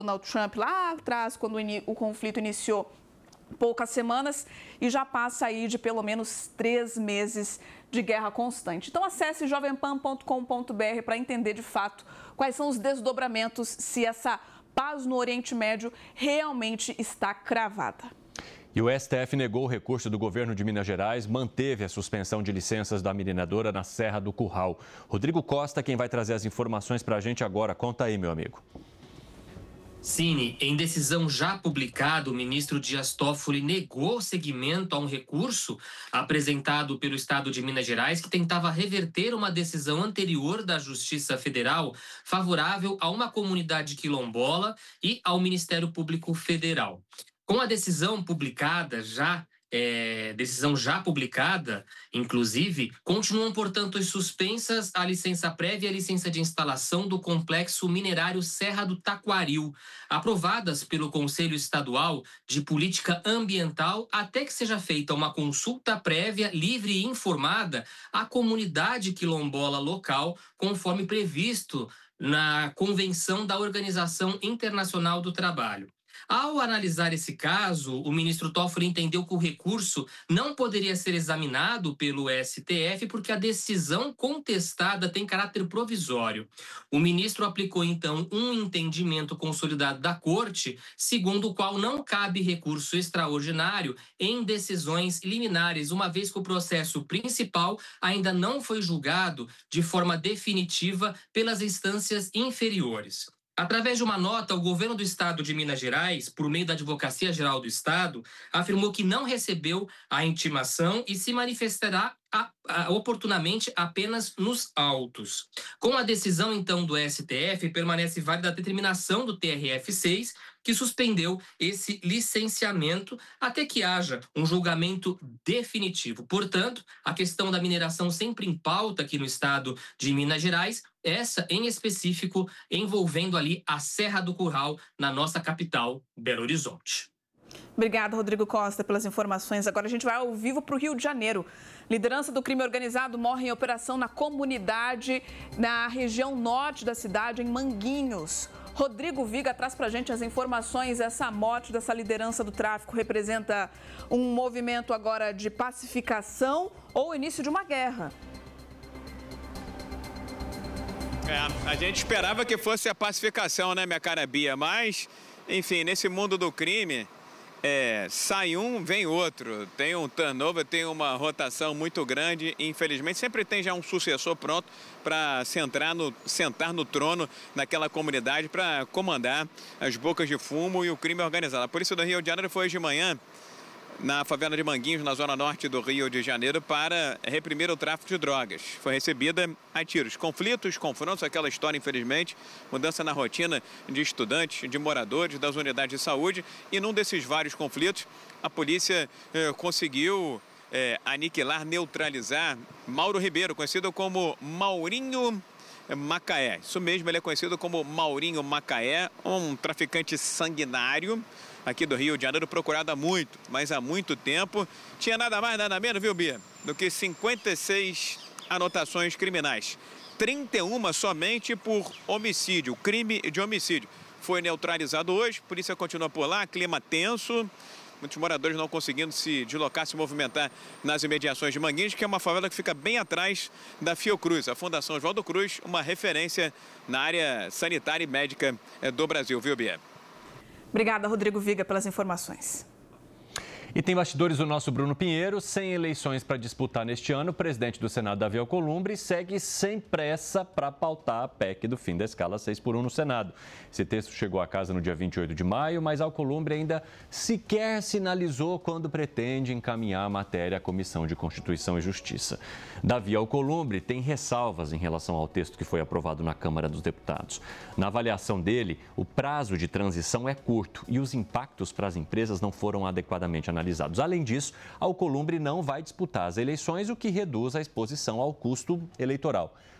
Donald Trump lá atrás, quando o conflito iniciou, poucas semanas, e já passa aí de pelo menos 3 meses de guerra constante. Então acesse jovempan.com.br para entender de fato quais são os desdobramentos, se essa paz no Oriente Médio realmente está cravada. E o STF negou o recurso do governo de Minas Gerais, manteve a suspensão de licenças da mineradora na Serra do Curral. Rodrigo Costa, quem vai trazer as informações para a gente agora. Conta aí, meu amigo. Cine, em decisão já publicada, o ministro Dias Toffoli negou seguimento a um recurso apresentado pelo Estado de Minas Gerais que tentava reverter uma decisão anterior da Justiça Federal favorável a uma comunidade quilombola e ao Ministério Público Federal. Com a decisão já publicada, inclusive, continuam, portanto, suspensas a licença prévia e a licença de instalação do complexo minerário Serra do Taquaril, aprovadas pelo Conselho Estadual de Política Ambiental, até que seja feita uma consulta prévia, livre e informada à comunidade quilombola local, conforme previsto na Convenção da Organização Internacional do Trabalho. Ao analisar esse caso, o ministro Toffoli entendeu que o recurso não poderia ser examinado pelo STF porque a decisão contestada tem caráter provisório. O ministro aplicou, então, um entendimento consolidado da Corte, segundo o qual não cabe recurso extraordinário em decisões liminares, uma vez que o processo principal ainda não foi julgado de forma definitiva pelas instâncias inferiores. Através de uma nota, o governo do estado de Minas Gerais, por meio da Advocacia Geral do Estado, afirmou que não recebeu a intimação e se manifestará oportunamente apenas nos autos. Com a decisão, então, do STF, permanece válida a determinação do TRF6, que suspendeu esse licenciamento até que haja um julgamento definitivo. Portanto, a questão da mineração sempre em pauta aqui no estado de Minas Gerais, essa em específico envolvendo ali a Serra do Curral, na nossa capital, Belo Horizonte. Obrigada, Rodrigo Costa, pelas informações. Agora a gente vai ao vivo para o Rio de Janeiro. Liderança do crime organizado morre em operação na comunidade, na região norte da cidade, em Manguinhos. Rodrigo Viga traz para a gente as informações. Essa morte dessa liderança do tráfico representa um movimento agora de pacificação ou o início de uma guerra? A gente esperava que fosse a pacificação, né, minha cara Bia? Mas, enfim, nesse mundo do crime, sai um, vem outro. Tem um turnover, tem uma rotação muito grande. E, infelizmente, sempre tem já um sucessor pronto para sentar no trono naquela comunidade para comandar as bocas de fumo e o crime organizado. A Polícia do Rio de Janeiro foi hoje de manhã na favela de Manguinhos, na zona norte do Rio de Janeiro, para reprimir o tráfico de drogas. Foi recebida a tiros. Conflitos, confrontos, aquela história, infelizmente, mudança na rotina de estudantes, de moradores, das unidades de saúde. E num desses vários conflitos, a polícia conseguiu aniquilar, neutralizar Mauro Ribeiro, conhecido como Maurinho Macaé. Isso mesmo, ele é conhecido como Maurinho Macaé, um traficante sanguinário aqui do Rio de Janeiro, procurado há muito, mas há muito tempo. Tinha nada mais, nada menos, viu, Bia, do que 56 anotações criminais. 31 somente por homicídio, crime de homicídio. Foi neutralizado hoje, a polícia continua por lá, clima tenso. Muitos moradores não conseguindo se deslocar, se movimentar nas imediações de Manguinhos, que é uma favela que fica bem atrás da Fiocruz, a Fundação Oswaldo Cruz, uma referência na área sanitária e médica do Brasil, viu, Bia? Obrigada, Rodrigo Viga, pelas informações. E tem bastidores do nosso Bruno Pinheiro. Sem eleições para disputar neste ano, o presidente do Senado, Davi Alcolumbre, segue sem pressa para pautar a PEC do fim da escala 6x1 no Senado. Esse texto chegou à casa no dia 28 de maio, mas Alcolumbre ainda sequer sinalizou quando pretende encaminhar a matéria à Comissão de Constituição e Justiça. Davi Alcolumbre tem ressalvas em relação ao texto que foi aprovado na Câmara dos Deputados. Na avaliação dele, o prazo de transição é curto e os impactos para as empresas não foram adequadamente analisados. Além disso, Alcolumbre não vai disputar as eleições, o que reduz a exposição ao custo eleitoral.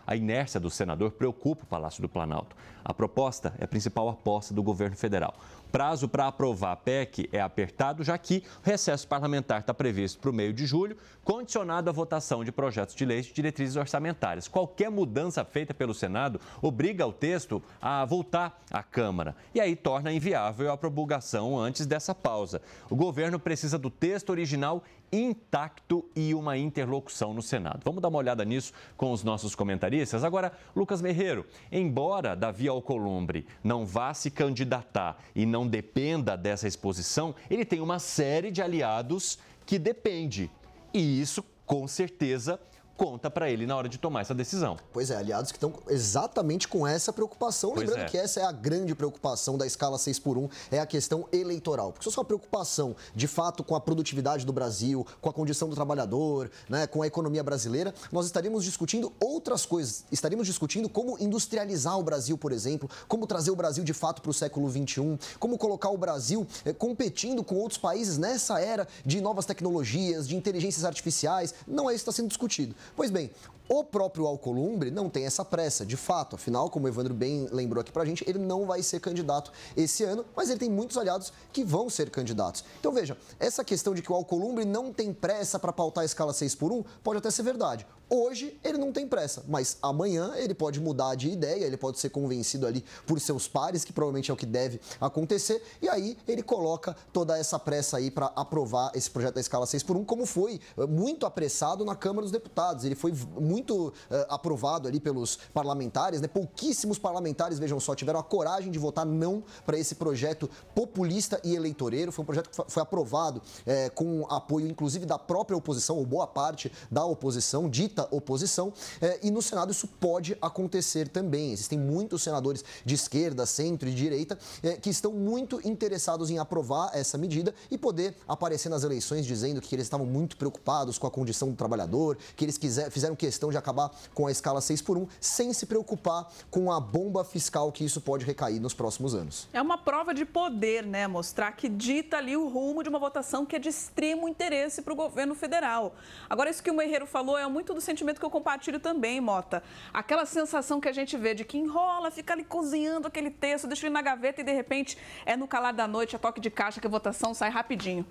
A inércia do senador preocupa o Palácio do Planalto. A proposta é a principal aposta do governo federal. O prazo para aprovar a PEC é apertado, já que o recesso parlamentar está previsto para o meio de julho, condicionado à votação de projetos de lei de diretrizes orçamentárias. Qualquer mudança feita pelo Senado obriga o texto a voltar à Câmara e aí torna inviável a promulgação antes dessa pausa. O governo precisa do texto original intacto e uma interlocução no Senado. Vamos dar uma olhada nisso com os nossos comentaristas. Agora, Lucas Merreiro, embora Davi Alcolumbre não vá se candidatar e não dependa dessa exposição, ele tem uma série de aliados que depende. E isso, com certeza, conta para ele na hora de tomar essa decisão. Pois é, aliados que estão exatamente com essa preocupação. Pois Lembrando que essa é a grande preocupação da escala 6x1, é a questão eleitoral. Porque se fosse uma preocupação, de fato, com a produtividade do Brasil, com a condição do trabalhador, né, com a economia brasileira, nós estaríamos discutindo outras coisas. Estaríamos discutindo como industrializar o Brasil, por exemplo, como trazer o Brasil, de fato, para o século XXI, como colocar o Brasil competindo com outros países nessa era de novas tecnologias, de inteligências artificiais. Não é isso que está sendo discutido. Pois bem, o próprio Alcolumbre não tem essa pressa, de fato. Afinal, como o Evandro bem lembrou aqui pra gente, ele não vai ser candidato esse ano, mas ele tem muitos aliados que vão ser candidatos. Então, veja, essa questão de que o Alcolumbre não tem pressa para pautar a escala 6x1 pode até ser verdade. Hoje, ele não tem pressa, mas amanhã ele pode mudar de ideia, ele pode ser convencido ali por seus pares, que provavelmente é o que deve acontecer, e aí ele coloca toda essa pressa aí para aprovar esse projeto da escala 6x1, como foi muito apressado na Câmara dos Deputados. Ele foi muito aprovado ali pelos parlamentares, né? Pouquíssimos parlamentares, vejam só, tiveram a coragem de votar não para esse projeto populista e eleitoreiro. Foi um projeto que foi aprovado com apoio, inclusive, da própria oposição, ou boa parte da oposição, dita oposição, e no Senado isso pode acontecer também. Existem muitos senadores de esquerda, centro e direita que estão muito interessados em aprovar essa medida e poder aparecer nas eleições dizendo que eles estavam muito preocupados com a condição do trabalhador, que eles fizeram questão de acabar com a escala 6x1, sem se preocupar com a bomba fiscal que isso pode recair nos próximos anos. É uma prova de poder, né? Mostrar que dita ali o rumo de uma votação que é de extremo interesse para o governo federal. Agora, isso que o Merreiro falou é muito do sentimento que eu compartilho também, Mota. Aquela sensação que a gente vê de que enrola, fica ali cozinhando aquele texto, deixa ele na gaveta e, de repente, é no calar da noite, a toque de caixa, que a votação sai rapidinho.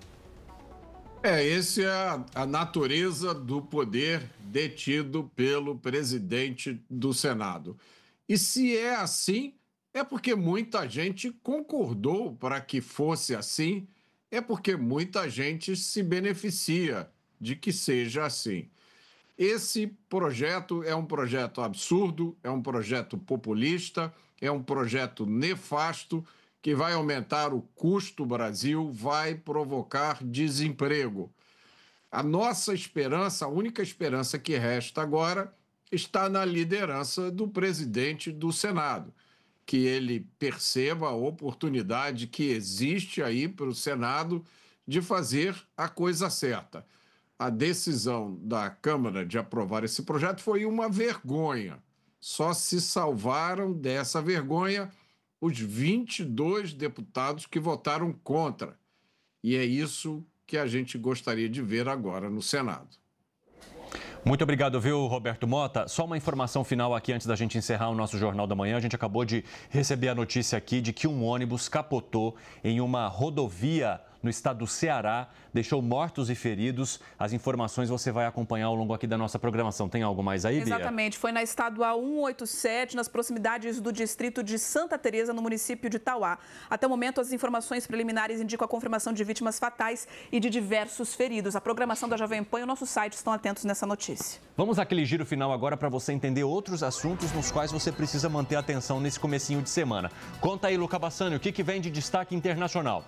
Esse é a natureza do poder detido pelo presidente do Senado. E se é assim, é porque muita gente concordou para que fosse assim, é porque muita gente se beneficia de que seja assim. Esse projeto é um projeto absurdo, é um projeto populista, é um projeto nefasto, que vai aumentar o custo do Brasil, vai provocar desemprego. A nossa esperança, a única esperança que resta agora, está na liderança do presidente do Senado, que ele perceba a oportunidade que existe aí para o Senado de fazer a coisa certa. A decisão da Câmara de aprovar esse projeto foi uma vergonha. Só se salvaram dessa vergonha os 22 deputados que votaram contra. E é isso que a gente gostaria de ver agora no Senado. Muito obrigado, viu, Roberto Mota? Só uma informação final aqui antes da gente encerrar o nosso Jornal da Manhã. A gente acabou de receber a notícia aqui de que um ônibus capotou em uma rodovia no estado do Ceará, deixou mortos e feridos. As informações você vai acompanhar ao longo aqui da nossa programação. Tem algo mais aí, Bia? Exatamente. Foi na estadual 187, nas proximidades do distrito de Santa Teresa, no município de Tauá. Até o momento, as informações preliminares indicam a confirmação de vítimas fatais e de diversos feridos. A programação da Jovem Pan e o nosso site estão atentos nessa notícia. Vamos àquele giro final agora para você entender outros assuntos nos quais você precisa manter atenção nesse comecinho de semana. Conta aí, Luca Bassani, o que vem de destaque internacional?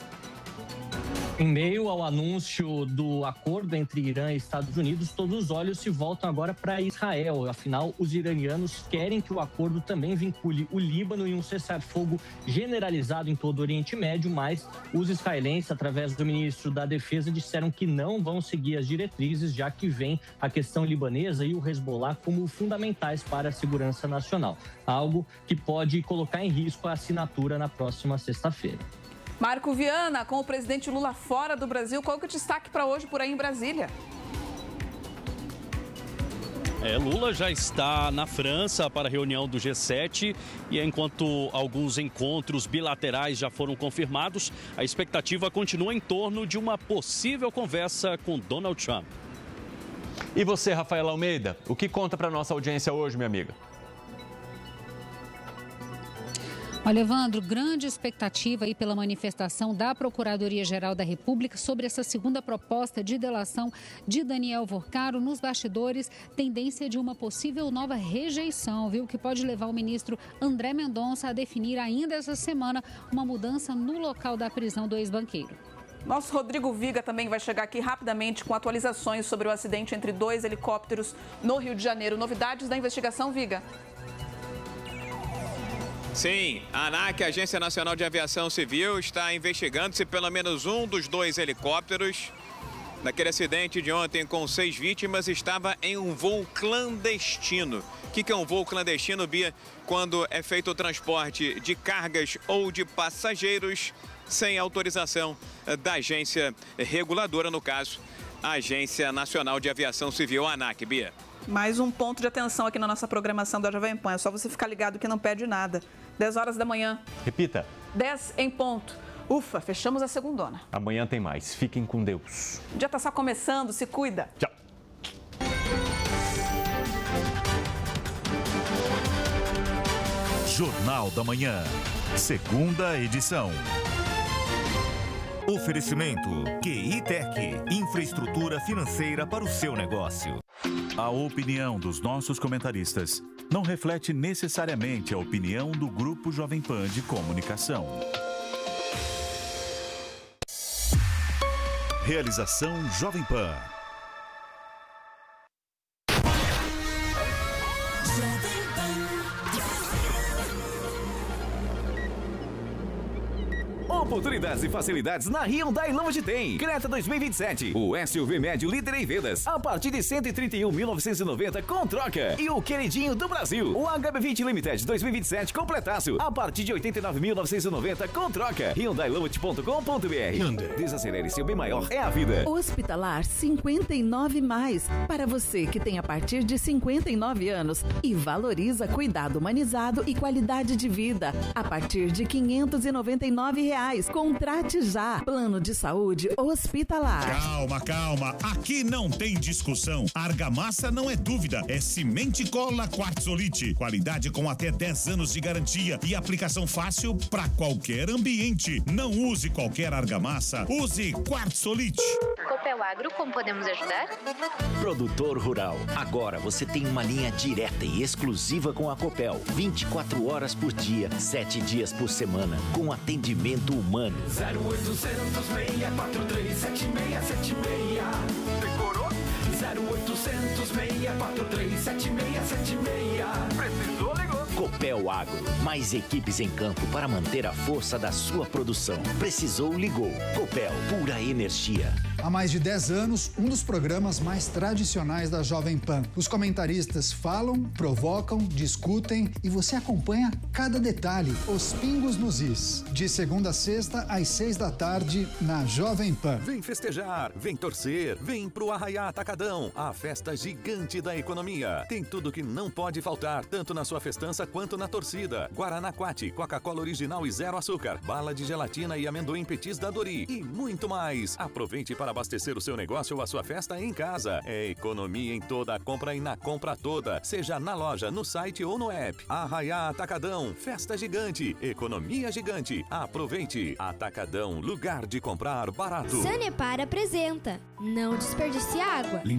Em meio ao anúncio do acordo entre Irã e Estados Unidos, todos os olhos se voltam agora para Israel. Afinal, os iranianos querem que o acordo também vincule o Líbano em um cessar-fogo generalizado em todo o Oriente Médio, mas os israelenses, através do ministro da Defesa, disseram que não vão seguir as diretrizes, já que vem a questão libanesa e o Hezbollah como fundamentais para a segurança nacional. Algo que pode colocar em risco a assinatura na próxima sexta-feira. Marco Viana, com o presidente Lula fora do Brasil, qual que é o destaque para hoje por aí em Brasília? Lula já está na França para a reunião do G7 e enquanto alguns encontros bilaterais já foram confirmados, a expectativa continua em torno de uma possível conversa com Donald Trump. E você, Rafaela Almeida, o que conta para a nossa audiência hoje, minha amiga? Olha, Evandro, grande expectativa aí pela manifestação da Procuradoria-Geral da República sobre essa segunda proposta de delação de Daniel Vorcaro. Nos bastidores, tendência de uma possível nova rejeição, viu? Que pode levar o ministro André Mendonça a definir ainda essa semana uma mudança no local da prisão do ex-banqueiro. Nosso Rodrigo Viga também vai chegar aqui rapidamente com atualizações sobre o acidente entre 2 helicópteros no Rio de Janeiro. Novidades da investigação, Viga? Sim, a ANAC, a Agência Nacional de Aviação Civil, está investigando se pelo menos um dos 2 helicópteros daquele acidente de ontem com 6 vítimas estava em um voo clandestino. O que é um voo clandestino, Bia? Quando é feito o transporte de cargas ou de passageiros sem autorização da agência reguladora, no caso, a Agência Nacional de Aviação Civil, a ANAC, Bia. Mais um ponto de atenção aqui na nossa programação da Jovem Pan. É só você ficar ligado que não perde nada. 10 horas da manhã. Repita. 10 em ponto. Ufa, fechamos a segundona. Amanhã tem mais. Fiquem com Deus. O dia tá só começando, se cuida. Tchau. Jornal da Manhã. Segunda edição. Oferecimento QI Tech, infraestrutura financeira para o seu negócio. A opinião dos nossos comentaristas não reflete necessariamente a opinião do Grupo Jovem Pan de Comunicação. Realização Jovem Pan. Oportunidades e facilidades na Hyundai Launch tem. Creta 2027, o SUV médio líder em vendas, a partir de 131.990 com troca. E o queridinho do Brasil, o HB20 Limited 2027 completaço, a partir de 89.990 com troca. HyundaiLaunch.com.br. Hyundai. Desacelere, seu bem maior é a vida. Hospitalar 59+, para você que tem a partir de 59 anos e valoriza cuidado humanizado e qualidade de vida. A partir de R$ 599. Contrate já. Plano de saúde hospitalar. Calma. Aqui não tem discussão. Argamassa não é dúvida. É cimento e cola Quartzolite. Qualidade com até 10 anos de garantia e aplicação fácil para qualquer ambiente. Não use qualquer argamassa. Use Quartzolite. Copel Agro, como podemos ajudar? Produtor rural. Agora você tem uma linha direta e exclusiva com a Copel. 24 horas por dia, 7 dias por semana, com atendimento humano. 0800 643 7676. Decorou? 0800 643 7676. Precisou, ligou. Copel Agro. Mais equipes em campo para manter a força da sua produção. Precisou, ligou. Copel, pura energia. Há mais de 10 anos, um dos programas mais tradicionais da Jovem Pan. Os comentaristas falam, provocam, discutem e você acompanha cada detalhe. Os pingos nos is. De segunda a sexta, às 6 da tarde, na Jovem Pan. Vem festejar, vem torcer, vem pro Arraiá Atacadão, a festa gigante da economia. Tem tudo que não pode faltar, tanto na sua festança quanto na torcida. Guaraná Quati, Coca-Cola original e zero açúcar, bala de gelatina e amendoim petis da Dori e muito mais. Aproveite para abastecer o seu negócio ou a sua festa em casa. É economia em toda a compra e na compra toda, seja na loja, no site ou no app. Arraiá Atacadão, festa gigante, economia gigante. Aproveite. Atacadão, lugar de comprar barato. Sanepar apresenta Não Desperdice Água.